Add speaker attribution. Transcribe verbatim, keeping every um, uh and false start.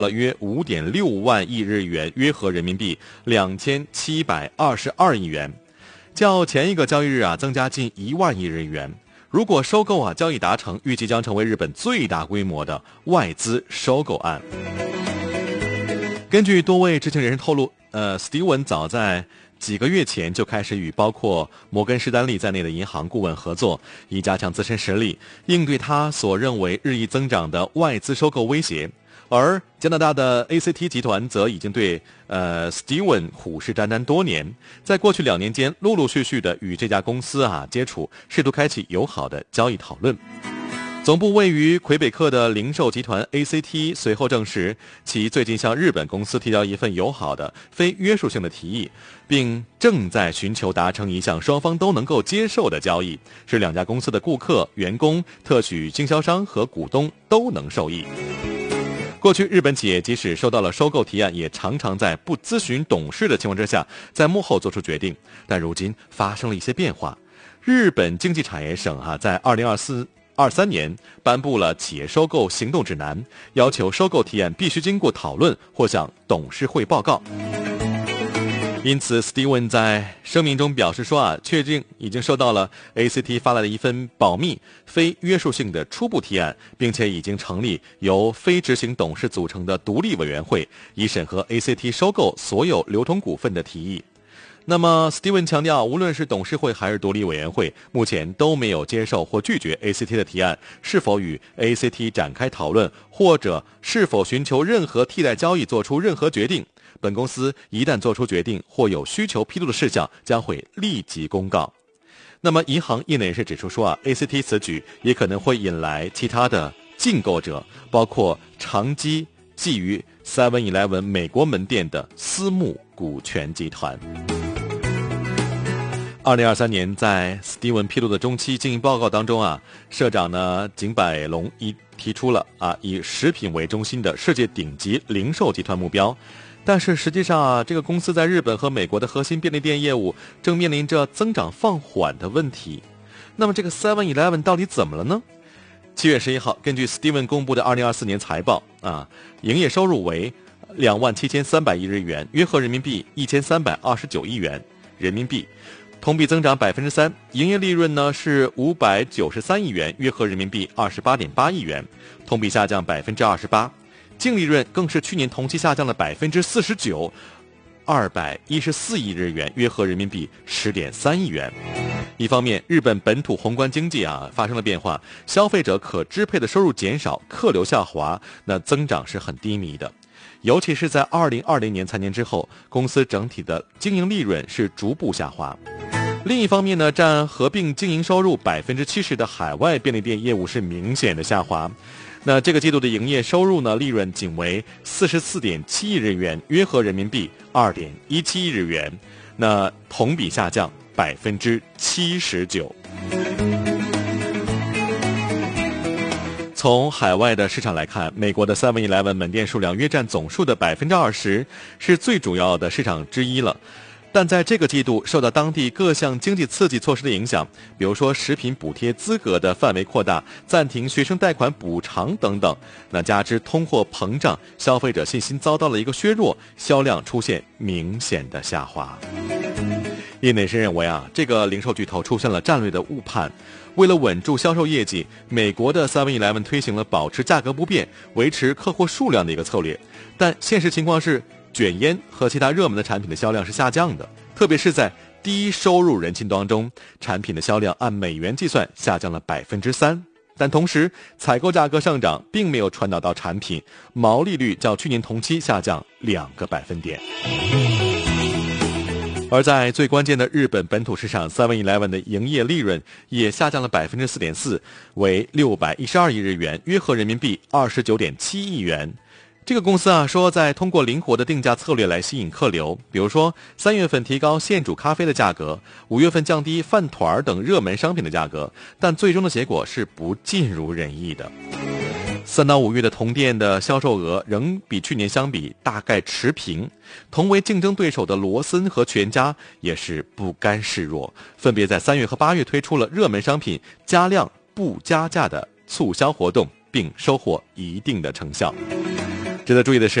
Speaker 1: 了约 五点六万亿日元，约合人民币两千七百二十二亿元，较前一个交易日啊增加近一万亿日元。如果收购啊交易达成，预计将成为日本最大规模的外资收购案。根据多位知情人士透露，呃，史蒂文早在几个月前就开始与包括摩根士丹利在内的银行顾问合作，以加强自身实力，应对他所认为日益增长的外资收购威胁。而加拿大的 A C T 集团则已经对呃 Steven 虎视眈眈多年，在过去两年间陆陆续续的与这家公司啊接触，试图开启友好的交易讨论。总部位于魁北克的零售集团 A C T 随后证实，其最近向日本公司提交一份友好的非约束性的提议，并正在寻求达成一项双方都能够接受的交易，使两家公司的顾客、员工、特许经销商和股东都能受益。过去日本企业即使收到了收购提案，也常常在不咨询董事的情况之下在幕后做出决定，但如今发生了一些变化。日本经济产业省哈、啊、在二零二四二三年颁布了企业收购行动指南，要求收购提案必须经过讨论或向董事会报告。因此 Steven 在声明中表示说啊，确定已经收到了 A C T 发来的一份保密非约束性的初步提案，并且已经成立由非执行董事组成的独立委员会，以审核 A C T 收购所有流通股份的提议。那么 Steven 强调，无论是董事会还是独立委员会，目前都没有接受或拒绝 A C T 的提案，是否与 A C T 展开讨论，或者是否寻求任何替代交易做出任何决定。本公司一旦做出决定或有需求披露的事项，将会立即公告。那么银行业内人士指出说啊 ，A C T 此举也可能会引来其他的竞购者，包括长期觊觎 seven eleven 美国门店的私募股权集团。二零二三年，在 Steven 披露的中期经营报告当中啊，社长呢井柏龙一提出了啊以食品为中心的世界顶级零售集团目标。但是实际上啊，这个公司在日本和美国的核心便利店业务正面临着增长放缓的问题。那么这个 seven eleven 到底怎么了呢？七月十一号，根据 Steven 公布的二零二四年财报啊，营业收入为两万七千三百亿日元，约合人民币一千三百二十九亿元人民币，同比增长百分之三。营业利润呢是五百九十三亿元，约合人民币二十八点八亿元，同比下降百分之二十八。净利润更是去年同期下降了百分之四十九，二百一十四亿日元，约合人民币十点三亿元。一方面，日本本土宏观经济啊发生了变化，消费者可支配的收入减少，客流下滑，那增长是很低迷的。尤其是在二零二零年财年之后，公司整体的经营利润是逐步下滑。另一方面呢，占合并经营收入百分之七十的海外便利店业务是明显的下滑。那这个季度的营业收入呢，利润仅为四十四点七亿日元，约合人民币二点一七亿日元，那同比下降百分之七十九。从海外的市场来看，美国的 seven eleven 门店数量约占总数的百分之二十，是最主要的市场之一了。但在这个季度，受到当地各项经济刺激措施的影响，比如说食品补贴资格的范围扩大、暂停学生贷款补偿等等，那加之通货膨胀，消费者信心遭到了一个削弱，销量出现明显的下滑。业内人士认为啊，这个零售巨头出现了战略的误判。为了稳住销售业绩，美国的 seven eleven 推行了保持价格不变、维持客户数量的一个策略，但现实情况是，卷烟和其他热门的产品的销量是下降的，特别是在低收入人群当中，产品的销量按美元计算下降了百分之三。但同时，采购价格上涨并没有传导到产品，毛利率较去年同期下降两个百分点。而在最关键的日本本土市场 seven eleven 的营业利润也下降了百分之四点四，为六百一十二亿日元，约合人民币二十九点七亿元。这个公司啊说，在通过灵活的定价策略来吸引客流，比如说三月份提高现煮咖啡的价格，五月份降低饭团等热门商品的价格，但最终的结果是不尽如人意的。三到五月的同店的销售额仍比去年相比大概持平，同为竞争对手的罗森和全家也是不甘示弱，分别在三月和八月推出了热门商品加量不加价的促销活动，并收获一定的成效。 值得注意的是